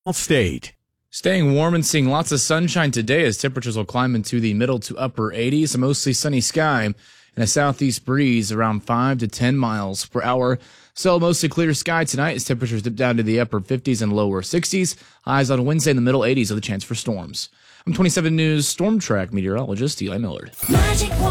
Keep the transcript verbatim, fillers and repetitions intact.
State. Staying warm and seeing lots of sunshine today as temperatures will climb into the middle to upper eighties. A mostly sunny sky and a southeast breeze around five to ten miles per hour. Still mostly clear sky tonight as temperatures dip down to the upper fifties and lower sixties. Highs on Wednesday in the middle eighties with a chance for storms. I'm twenty-seven News Storm Track meteorologist Eli Millard. Magic